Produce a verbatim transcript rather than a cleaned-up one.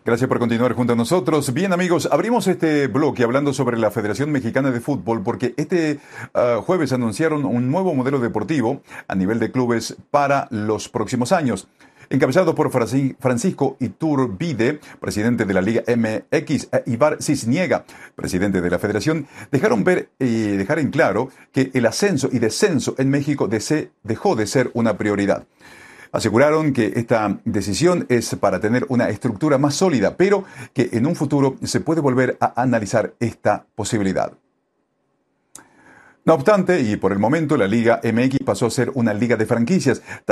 Gracias por continuar junto a nosotros. Bien, amigos, abrimos este bloque hablando sobre la Federación Mexicana de Fútbol porque este uh, jueves anunciaron un nuevo modelo deportivo a nivel de clubes para los próximos años. Encabezado por Francisco Iturbide, presidente de la Liga M X, e Ibar Cisniega, presidente de la Federación, dejaron ver y dejar en claro que el ascenso y descenso en México dejó de ser una prioridad. Aseguraron que esta decisión es para tener una estructura más sólida, pero que en un futuro se puede volver a analizar esta posibilidad. No obstante, y por el momento, la Liga M X pasó a ser una liga de franquicias.